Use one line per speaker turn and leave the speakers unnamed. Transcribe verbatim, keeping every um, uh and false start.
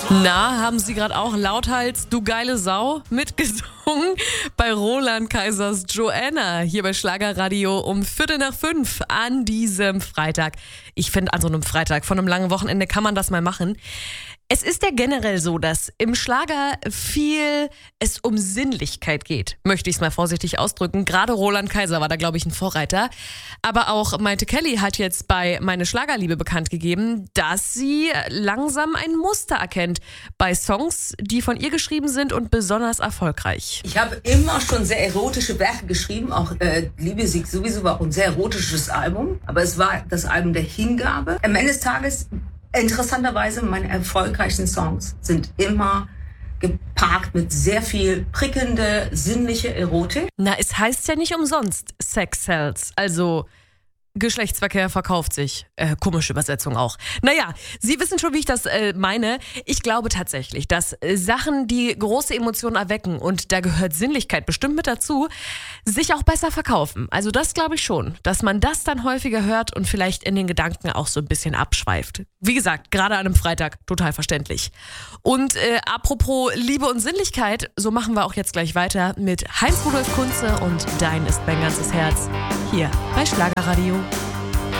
Na, haben Sie gerade auch lauthals Du geile Sau mitgesungen bei Roland Kaisers Joanna hier bei Schlagerradio um Viertel nach fünf an diesem Freitag. Ich finde, an so einem Freitag von einem langen Wochenende kann man das mal machen. Es ist ja generell so, dass im Schlager viel es um Sinnlichkeit geht, möchte ich es mal vorsichtig ausdrücken. Gerade Roland Kaiser war da, glaube ich, ein Vorreiter. Aber auch Maite Kelly hat jetzt bei Meine Schlagerliebe bekannt gegeben, dass sie langsam ein Muster erkennt bei Songs, die von ihr geschrieben sind und besonders erfolgreich.
Ich habe immer schon sehr erotische Werke geschrieben, auch äh, Liebe Sieg sowieso war auch ein sehr erotisches Album, aber es war das Album der Hingabe. Am Ende des Tages, interessanterweise, meine erfolgreichsten Songs sind immer geparkt mit sehr viel prickelnde, sinnliche Erotik.
Na, es heißt ja nicht umsonst Sex sells, also Geschlechtsverkehr verkauft sich. Äh, komische Übersetzung auch. Naja, Sie wissen schon, wie ich das äh, meine. Ich glaube tatsächlich, dass äh, Sachen, die große Emotionen erwecken, und da gehört Sinnlichkeit bestimmt mit dazu, sich auch besser verkaufen. Also das glaube ich schon, dass man das dann häufiger hört und vielleicht in den Gedanken auch so ein bisschen abschweift. Wie gesagt, gerade an einem Freitag total verständlich. Und äh, apropos Liebe und Sinnlichkeit, so machen wir auch jetzt gleich weiter mit Heinz Rudolf Kunze und Dein ist mein ganzes Herz hier bei Schlagerradio.